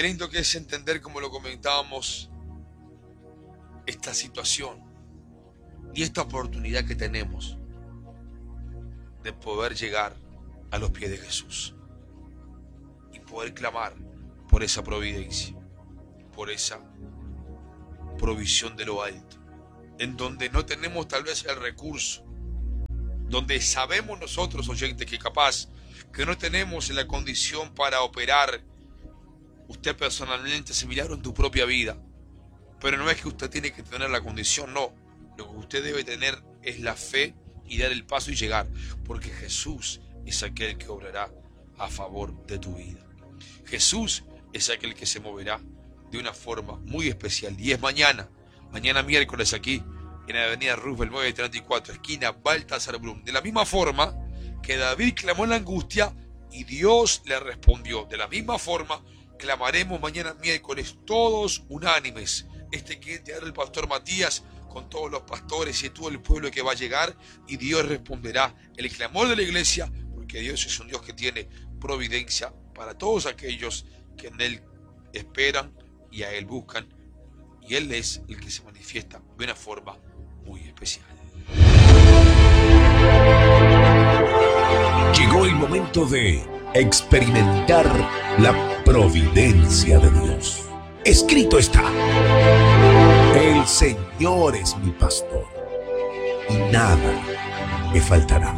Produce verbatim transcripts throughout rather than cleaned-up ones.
Qué lindo que es entender, como lo comentábamos, esta situación y esta oportunidad que tenemos de poder llegar a los pies de Jesús y poder clamar por esa providencia, por esa provisión de lo alto, en donde no tenemos tal vez el recurso, donde sabemos nosotros, oyentes, que capaz que no tenemos la condición para operar usted personalmente ese milagro en tu propia vida. Pero no es que usted tiene que tener la condición, no. Lo que usted debe tener es la fe y dar el paso y llegar, porque Jesús es aquel que obrará a favor de tu vida. Jesús es aquel que se moverá de una forma muy especial. Y es mañana, mañana miércoles aquí, en la avenida Roosevelt nueve treinta y cuatro, esquina Baltasar Brum. De la misma forma que David clamó en la angustia y Dios le respondió, de la misma forma clamaremos mañana miércoles todos unánimes. Este que te hará el pastor Matías con todos los pastores y todo el pueblo que va a llegar, y Dios responderá el clamor de la iglesia, porque Dios es un Dios que tiene providencia para todos aquellos que en Él esperan y a Él buscan, y Él es el que se manifiesta de una forma muy especial. Llegó el momento de experimentar la providencia de Dios. Escrito está: el Señor es mi pastor y nada me faltará.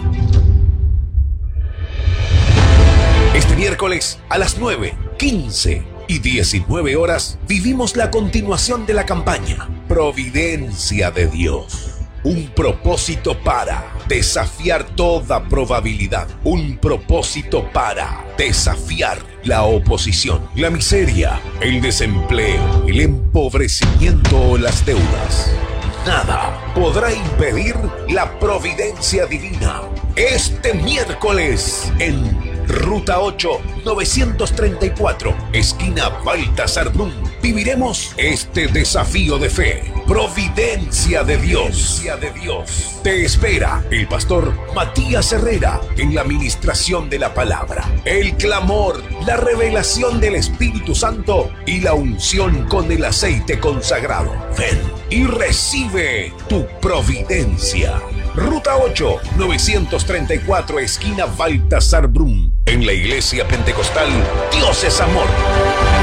Este miércoles a las nueve, quince y diecinueve horas vivimos la continuación de la campaña Providencia de Dios. Un propósito para desafiar toda probabilidad. Un propósito para desafiar la oposición, la miseria, el desempleo, el empobrecimiento o las deudas. Nada podrá impedir la providencia divina. Este miércoles en Ruta ocho, novecientos treinta y cuatro, esquina Baltasar Brum, viviremos este desafío de fe. Providencia de Dios. de Dios. Te espera el pastor Matías Herrera en la administración de la palabra, el clamor, la revelación del Espíritu Santo y la unción con el aceite consagrado. Ven y recibe tu providencia. Ruta ocho, novecientos treinta y cuatro, esquina Baltasar Brum, en la iglesia pentecostal Dios es Amor.